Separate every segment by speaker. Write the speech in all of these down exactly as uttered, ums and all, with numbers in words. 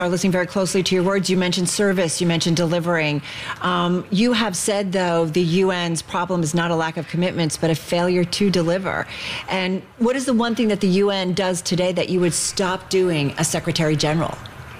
Speaker 1: are listening very closely to your words. You mentioned service, you mentioned delivering. Um, you have said, though, the U N's problem is not a lack of commitments, but a failure to deliver. And what is the one thing that the U N does today that you would stop doing as Secretary General?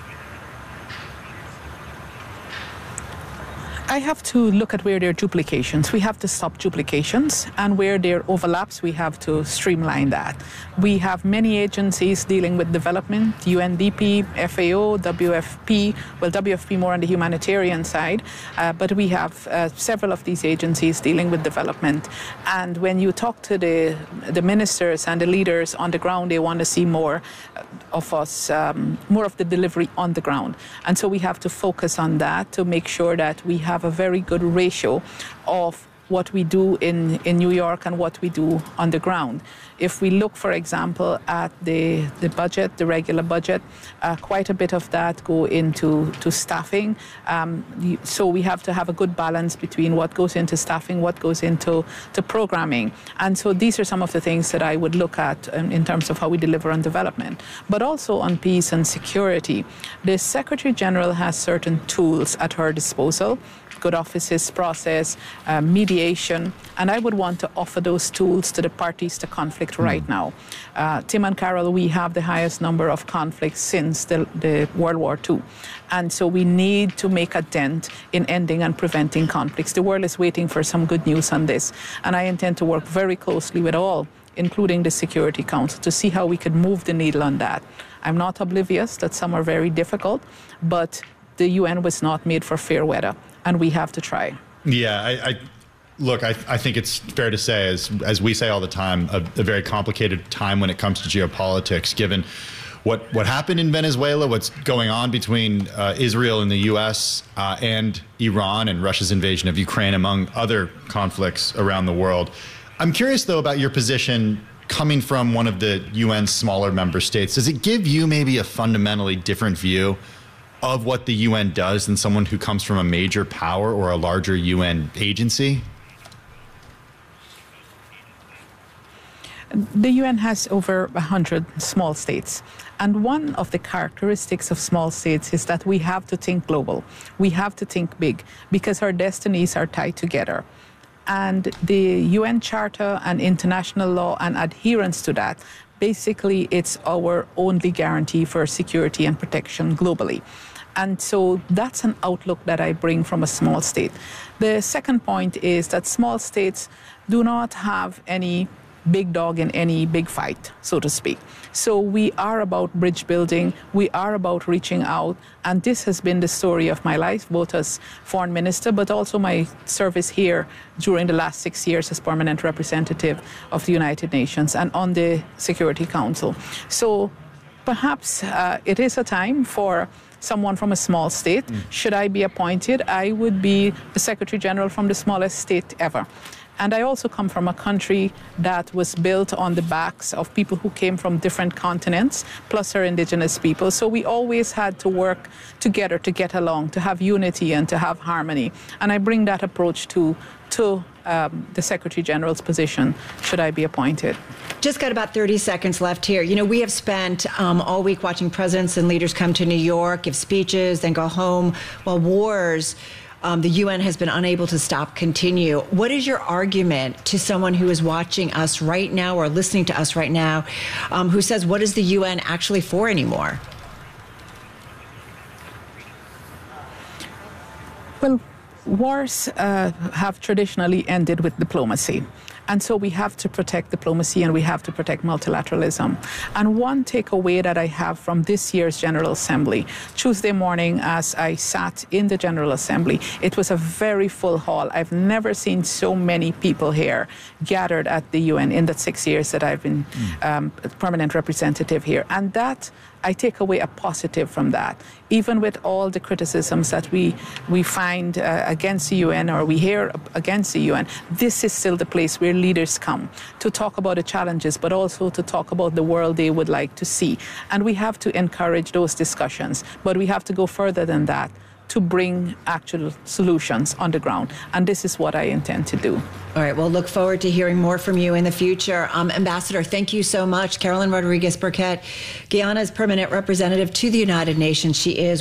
Speaker 2: I have to look at where there are duplications. We have to stop duplications, and where there are overlaps, we have to streamline that. We have many agencies dealing with development, U N D P, F A O, W F P, well, W F P more on the humanitarian side, uh, but we have uh, several of these agencies dealing with development. And when you talk to the, the ministers and the leaders on the ground, they want to see more of us, um, more of the delivery on the ground. And so we have to focus on that to make sure that we have a very good ratio of what we do in, in New York and what we do on the ground. If we look, for example, at the, the budget, the regular budget, uh, quite a bit of that go into to staffing. Um, so we have to have a good balance between what goes into staffing, what goes into to programming. And so these are some of the things that I would look at um, in terms of how we deliver on development. But also on peace and security. The Secretary General has certain tools at her disposal. Good offices process, uh, mediation, and I would want to offer those tools to the parties to conflict mm. right now. Uh, Tim and Carol, we have the highest number of conflicts since the, the World War Two. And so we need to make a dent in ending and preventing conflicts. The world is waiting for some good news on this, and I intend to work very closely with all, including the Security Council, to see how we could move the needle on that. I'm not oblivious that some are very difficult, but the U N was not made for fair weather, and we have to try.
Speaker 3: Yeah, I, I look, I, I think it's fair to say, as, as we say all the time, a, a very complicated time when it comes to geopolitics, given what, what happened in Venezuela, what's going on between uh, Israel and the U S uh, and Iran and Russia's invasion of Ukraine, among other conflicts around the world. I'm curious, though, about your position coming from one of the U N's smaller member states. Does it give you maybe a fundamentally different view of what the U N does than someone who comes from a major power or a larger U N agency?
Speaker 2: The U N has over one hundred small states. And one of the characteristics of small states is that we have to think global. We have to think big, because our destinies are tied together. And the U N Charter and international law and adherence to that, basically it's our only guarantee for security and protection globally. And so that's an outlook that I bring from a small state. The second point is that small states do not have any big dog in any big fight, so to speak. So we are about bridge building, we are about reaching out, and this has been the story of my life, both as foreign minister, but also my service here during the last six years as permanent representative of the United Nations and on the Security Council. So perhaps uh, it is a time for someone from a small state. Mm. Should I be appointed, I would be the Secretary General from the smallest state ever. And I also come from a country that was built on the backs of people who came from different continents, plus our indigenous people. So we always had to work together to get along, to have unity and to have harmony. And I bring that approach to, to um, the Secretary General's position, should I be appointed.
Speaker 1: Just got about thirty seconds left here. You know, we have spent um, all week watching presidents and leaders come to New York, give speeches, then go home, while wars Um, the U N has been unable to stop continue. What is your argument to someone who is watching us right now or listening to us right now, um, who says, what is the U N actually for anymore?
Speaker 2: Well, wars uh, have traditionally ended with diplomacy. And so we have to protect diplomacy and we have to protect multilateralism. And one takeaway that I have from this year's General Assembly, Tuesday morning as I sat in the General Assembly, it was a very full hall. I've never seen so many people here gathered at the U N in the six years that I've been mm. um, permanent representative here. And that, I take away a positive from that. Even with all the criticisms that we, we find uh, against the U N or we hear against the U N, this is still the place where leaders come to talk about the challenges, but also to talk about the world they would like to see. And we have to encourage those discussions, but we have to go further than that to bring actual solutions on the ground. And this is what I intend to do.
Speaker 1: All right. Well, look forward to hearing more from you in the future. Um, Ambassador, thank you so much. Carolyn Rodriguez Burkett, Guyana's permanent representative to the United Nations. She is